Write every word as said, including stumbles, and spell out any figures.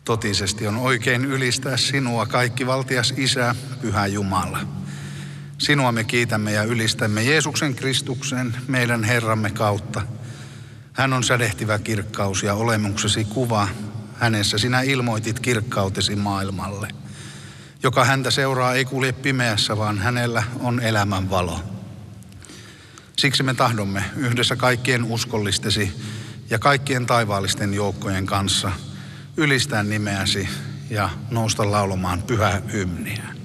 Totisesti on oikein ylistää sinua, kaikkivaltias Isä, Pyhä Jumala. Sinua me kiitämme ja ylistämme Jeesuksen Kristuksen, meidän Herramme kautta. Hän on sädehtivä kirkkaus ja olemuksesi kuva. Hänessä sinä ilmoitit kirkkautesi maailmalle. Joka häntä seuraa, ei kulje pimeässä, vaan hänellä on elämän valo. Siksi me tahdomme yhdessä kaikkien uskollistesi ja kaikkien taivaallisten joukkojen kanssa ylistää nimeäsi ja nousta laulamaan pyhää hymniä.